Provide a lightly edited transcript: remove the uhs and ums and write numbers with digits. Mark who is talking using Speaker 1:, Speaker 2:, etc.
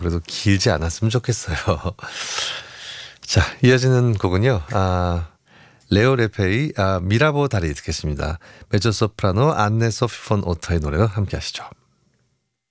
Speaker 1: 그래도 길지 않았으면 좋겠어요. 자, 이어지는 곡은요. 레오 레페의 미라보 다리 듣겠습니다. 메조소프라노 안네 소피 폰 오터의 노래로 함께 하시죠.